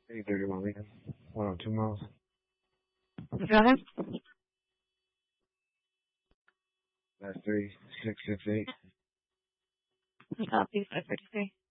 831 Lincoln. 102 miles. Go ahead. Last 3668. Copy 533.